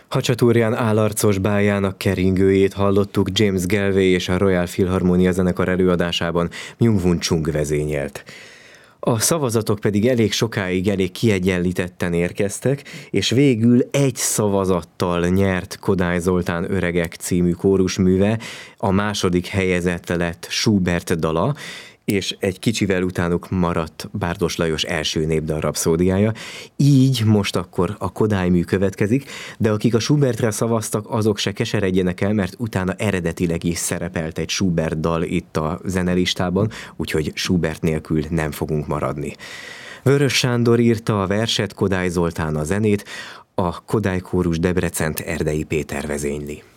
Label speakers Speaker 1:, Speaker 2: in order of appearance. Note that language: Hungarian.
Speaker 1: Hacsatúrján állarcos bájának keringőjét hallottuk, James Galway és a Royal Philharmonia zenekar előadásában Myung-Whun Chung vezényelt. A szavazatok pedig elég sokáig elég kiegyenlítetten érkeztek, és végül egy szavazattal nyert Kodály Zoltán Öregek című kórusműve, a második helyezett lett Schubert dala, és egy kicsivel utánuk maradt Bárdos Lajos első népdal rapszódiája. Így most akkor a Kodály mű következik, de akik a Schubertre szavaztak, azok se keseredjenek el, mert utána eredetileg is szerepelt egy Schubert dal itt a zenelistában, úgyhogy Schubert nélkül nem fogunk maradni. Vörös Sándor írta a verset, Kodály Zoltán a zenét, a Kodály kórus Debrecent Erdei Péter vezényli.